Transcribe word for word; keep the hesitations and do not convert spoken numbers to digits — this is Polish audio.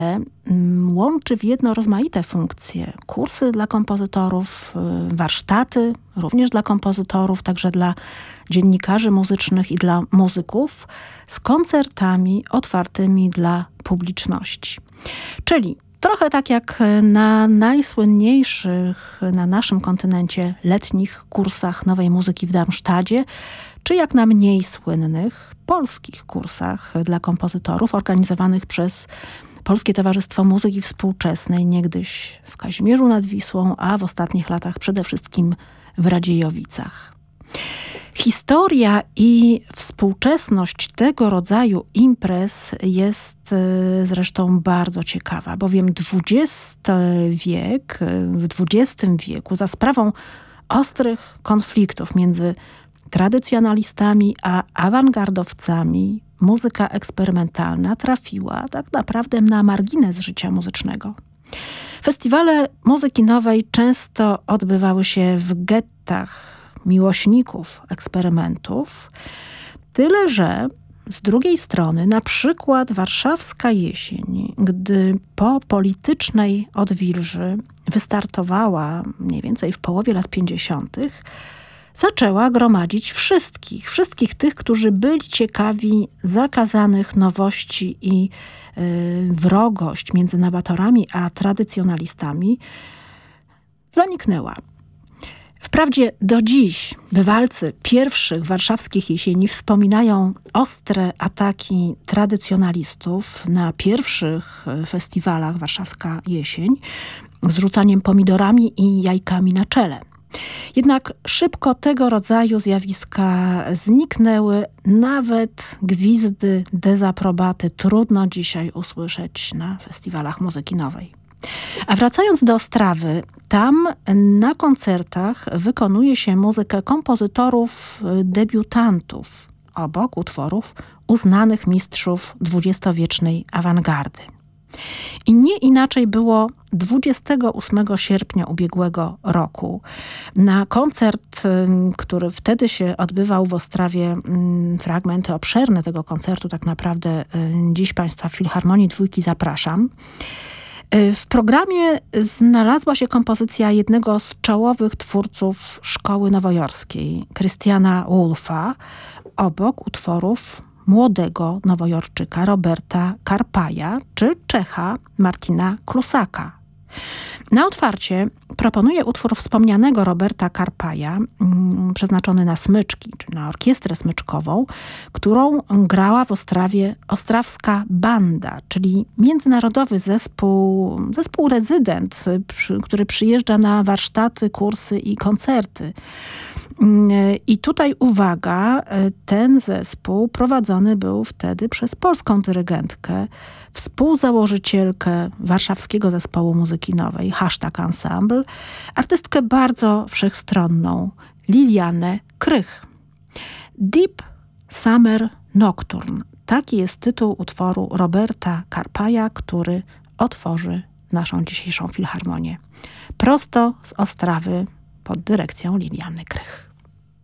łączy w jedno rozmaite funkcje. Kursy dla kompozytorów, warsztaty również dla kompozytorów, także dla dziennikarzy muzycznych i dla muzyków, z koncertami otwartymi dla publiczności. Czyli trochę tak jak na najsłynniejszych na naszym kontynencie letnich kursach nowej muzyki w Darmstadcie, czy jak na mniej słynnych polskich kursach dla kompozytorów organizowanych przez Polskie Towarzystwo Muzyki Współczesnej, niegdyś w Kazimierzu nad Wisłą, a w ostatnich latach przede wszystkim w Radziejowicach. Historia i współczesność tego rodzaju imprez jest zresztą bardzo ciekawa, bowiem dwudziesty wiek, w dwudziestym wieku za sprawą ostrych konfliktów między tradycjonalistami a awangardowcami muzyka eksperymentalna trafiła tak naprawdę na margines życia muzycznego. Festiwale muzyki nowej często odbywały się w gettach miłośników eksperymentów, tyle że z drugiej strony na przykład warszawska jesień, gdy po politycznej odwilży wystartowała mniej więcej w połowie lat pięćdziesiątych, zaczęła gromadzić wszystkich, wszystkich tych, którzy byli ciekawi zakazanych nowości i y, wrogość między nowatorami a tradycjonalistami zaniknęła. Wprawdzie do dziś bywalcy pierwszych warszawskich jesieni wspominają ostre ataki tradycjonalistów na pierwszych festiwalach Warszawska Jesień z rzucaniem pomidorami i jajkami na czele. Jednak szybko tego rodzaju zjawiska zniknęły, nawet gwizdy dezaprobaty trudno dzisiaj usłyszeć na festiwalach muzyki nowej. A wracając do Ostrawy, tam na koncertach wykonuje się muzykę kompozytorów debiutantów, obok utworów uznanych mistrzów dwudziestowiecznej awangardy. I nie inaczej było dwudziestego ósmego sierpnia ubiegłego roku. Na koncert, który wtedy się odbywał w Ostrawie, fragmenty obszerne tego koncertu, tak naprawdę dziś Państwa w Filharmonii Dwójki zapraszam. W programie znalazła się kompozycja jednego z czołowych twórców szkoły nowojorskiej, Christiana Wolffa, obok utworów młodego Nowojorczyka Roberta Karpaja czy Czecha Martina Klusaka. Na otwarcie proponuję utwór wspomnianego Roberta Karpaja, mm, przeznaczony na smyczki, czy na orkiestrę smyczkową, którą grała w Ostrawie Ostrawska Banda, czyli międzynarodowy zespół, zespół rezydent, przy, który przyjeżdża na warsztaty, kursy i koncerty. I tutaj uwaga, ten zespół prowadzony był wtedy przez polską dyrygentkę, współzałożycielkę Warszawskiego Zespołu Muzyki Nowej, Hashtag Ensemble, artystkę bardzo wszechstronną, Lilianę Krych. Deep Summer Nocturne. Taki jest tytuł utworu Roberta Karpaja, który otworzy naszą dzisiejszą filharmonię. Prosto z Ostrawy pod dyrekcją Liliany Krych.